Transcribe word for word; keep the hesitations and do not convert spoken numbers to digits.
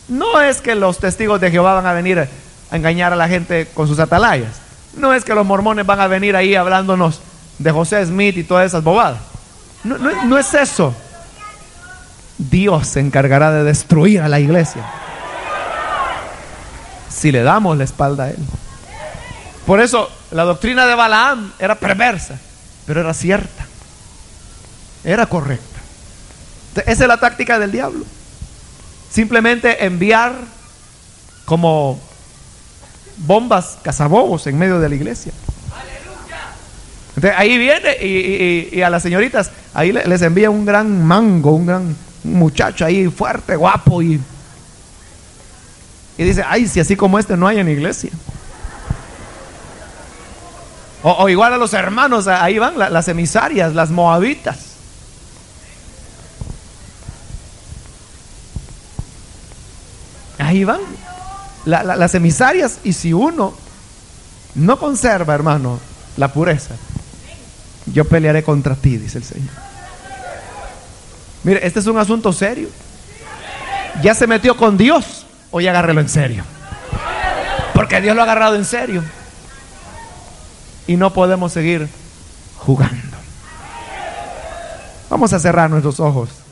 No es que los testigos de Jehová van a venir a engañar a la gente con sus atalayas. No es que los mormones van a venir ahí hablándonos de José Smith y todas esas bobadas. No, no, no es eso. Dios se encargará de destruir a la iglesia si le damos la espalda a él. Por eso la doctrina de Balaam era perversa, pero era cierta, era correcta. Esa es la táctica del diablo. Simplemente enviar como bombas cazabobos en medio de la iglesia. Entonces ahí viene y, y, y a las señoritas ahí les envía un gran mango, un gran muchacho ahí fuerte, guapo, y, y dice, ay, si así como este no hay en iglesia. O, o igual a los hermanos, ahí van la, las emisarias, las moabitas. Ahí van la, la, las emisarias. Y si uno no conserva, hermano, la pureza, yo pelearé contra ti, dice el Señor. Mire, este es un asunto serio. ¿Ya se metió con Dios o ya agárrelo en serio? Porque Dios lo ha agarrado en serio. Y no podemos seguir jugando. Vamos a cerrar nuestros ojos.